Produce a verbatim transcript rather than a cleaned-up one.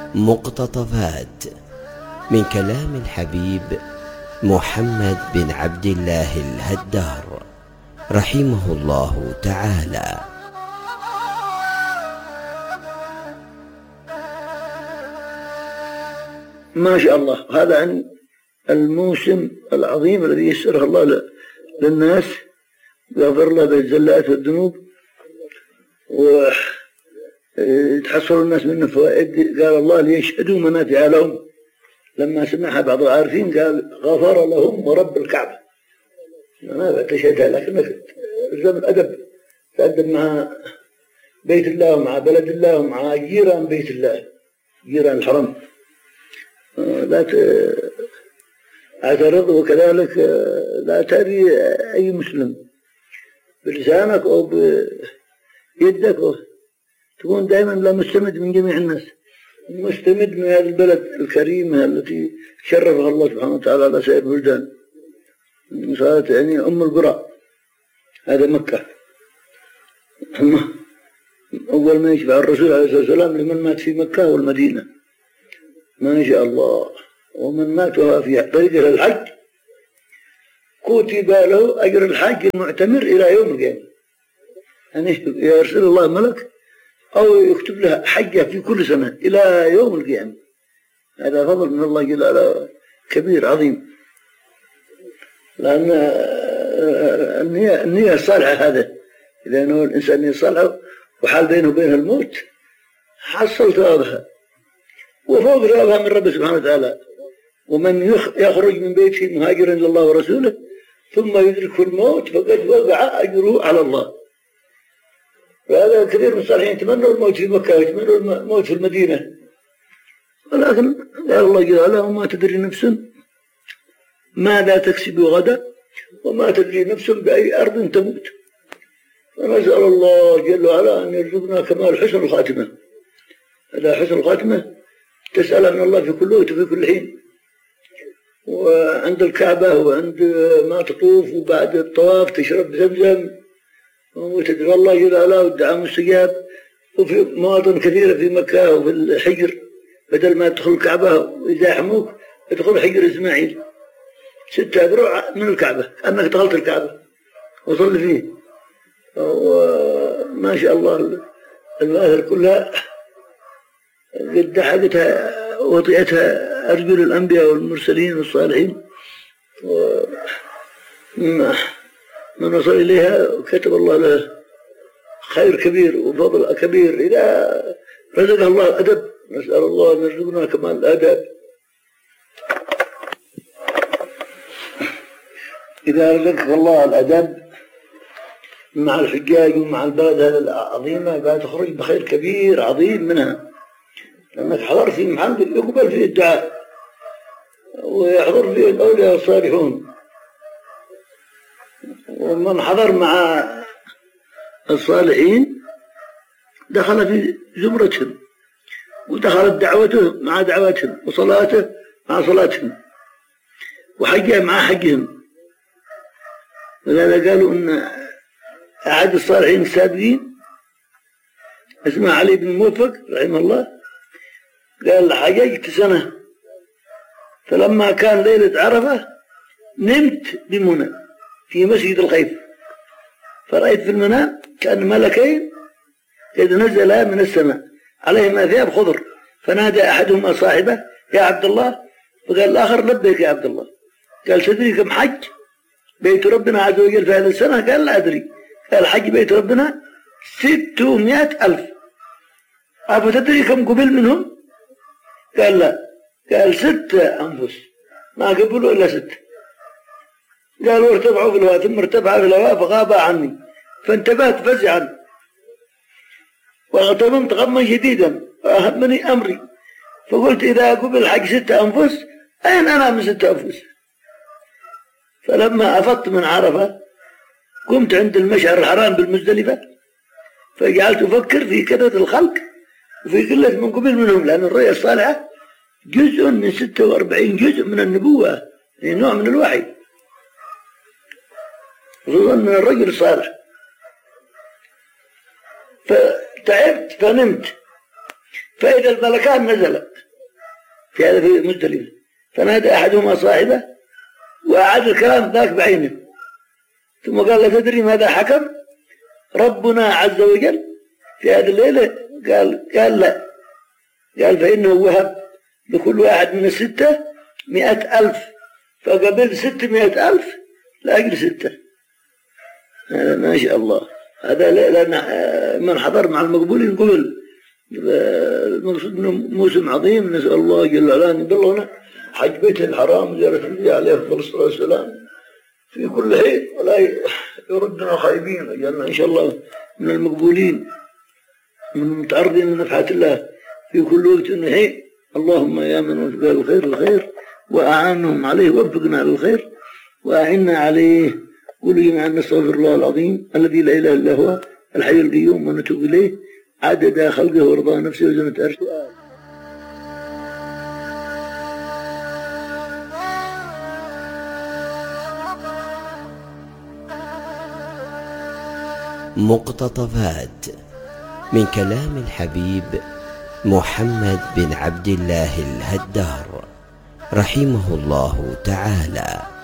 مقتطفات من كلام الحبيب محمد بن عبد الله الهدار رحمه الله تعالى. ما شاء الله، هذا عن الموسم العظيم الذي يسره الله للناس، يغفر الله بالزلات والذنوب ويتحصل الناس منه فوائد. قال الله ليشهدوا منافع لهم، لما سمعها بعض العارفين قال غفر لهم ورب الكعبة. منافع تشهدها، لكنك الزم الأدب، تأدب مع بيت الله ومع بلد الله ومع جيران بيت الله، جيران الحرم، لا تعترض. وكذلك لا تأذي أي مسلم بلسانك أو بيدك، تكون دائما لا مستمد من جميع الناس، مستمد من هذه البلد الكريمة التي شرفها الله سبحانه وتعالى على سائر البلدان. صارت يعني أم القرى، هذا مكة. أول ما يشفع الرسول عليه الصلاة والسلام لمن مات في مكة والمدينة، ما شاء الله. ومن مات في طريق الحج كتب له أجر الحج المعتمر إلى يوم القيامة، يعني يرسل الله ملك أو يكتب له حجة في كل سنة إلى يوم القيامة. هذا فضل من الله جل وعلا كبير عظيم، لأن النية, النية الصالحة هذا، إذا أنه الإنسان يصالحه وحال بينه وبين الموت حصل ثوابها وفوق ثوابها من رب سبحانه وتعالى. ومن يخرج من بيته مهاجرا لله ورسوله ثم يدركه الموت فقد وقع أجره على الله. وهذا كثير من الصالحين يتمنوا الموت في مكة ويتمنوا الموت في المدينة، ولكن قال الله جل وعلا وما تدري نفس ماذا تكسب غدا وما تدري نفس بأي أرض تموت. فنسأل الله جل وعلا أن يرزقنا كمال حسن الخاتمة. هذا حسن الخاتمة تسأل من الله في كل وقت وفي كل حين، وعند الكعبة وعند ما تطوف وبعد الطواف تشرب زمزم وتدعو الله جل وعلا والدعاء مستجاب. وفي مواطن كثيرة في مكة وفي الحجر، بدل ما تدخل الكعبة ويزاحموك ادخل حجر إسماعيل ستة أذرع من الكعبة، أنك دخلت الكعبة وصل فيه. وما شاء الله المآثر كلها قد حقتها وطئتها أرجل الأنبياء والمرسلين والصالحين، ومن وصل إليها كتب الله له خير كبير وفضل كبير إذا رزقه الله الأدب. نسأل الله أن يرزقنا كمال الأدب. إذا رزقك الله الأدب مع الحجاج ومع البلد هذه العظيمة قاعد تخرج بخير كبير عظيم منها، لأنك حضر في محل يقبل فيه الدعاء ويحضر فيه الأولياء الصالحون. ومن حضر مع الصالحين دخل في زمرتهم ودخلت دعوته مع دعوتهم وصلاته مع صلاتهم وحجه مع حجهم. ولذا قالوا أن أحد الصالحين السابقين اسمه علي بن موفق رحمه الله قال حججت سنة، فلما كان ليلة عرفة نمت بمنى في مسجد الخيف، فرأيت في المنام كأن ملكين قد نزلا من السماء عليهما ثياب خضر، فنادى أحدهما صاحبه يا عبد الله، فقال الآخر لبيك يا عبد الله. قال تدري كم حج بيت ربنا عز وجل في هذه السنة؟ قال لا أدري. قال حج بيت ربنا ستمائة ألف. أفتدري كم قبل منهم؟ قال لا. قال ستة أنفس ما قبلوا إلا ستة. قالوا ارتفعوا في الهواء، ثم ارتفع في الهواء فغاب عني، فانتبهت فزعا واغتممت غما شديدا فأهمني أمري، فقلت إذا قبل حق ستة أنفس أين أنا من ستة أنفس؟ فلما أفضت من عرفة قمت عند المشعر الحرام بالمزدلفة، فجعلت أفكر في كثرة الخلق وفي قلة من قبل منهم، لأن الرؤيا الصالحة جزء من ستة وأربعين جزء من النبوة، يعني نوع من الوحي، خصوصا من الرجل الصالح. فتعبت فنمت، فإذا الملكان نزلت في هذا في مزدلفة، فنادى أحدهما صاحبه وأعاد الكلام ذاك بعينه، ثم قال لا تدري ماذا حكم ربنا عز وجل في هذه الليلة؟ قال قال لا، قال فإنه وهب لكل واحد من الستة مئة ألف، فقبل ستمائة ألف لأجل ستة. هذا ما شاء الله، هذا لأن من حضر مع المقبولين قبل. المقصود انه موسم عظيم، نسأل الله جل وعلا أن يبلغنا حج بيته الحرام زيارة النبي عليه أفضل الصلاة والسلام في كل حين، ولا يردنا خائبين، وجعلنا إن شاء الله من المقبولين من المتعرضين لنفحات الله في كل وقت وحين. اللهم يا من وفق الخير الخير وأعانهم عليه ووفقنا للخير وأعنا عليه. قولوا جميعا نستغفر الله العظيم الذي لا إله إلا هو الحي القيوم ونتوب إليه عدد خلقه ورضا نفسه وزنة عرشه. مقتطفات من كلام الحبيب محمد بن عبد الله الهدار رحمه الله تعالى.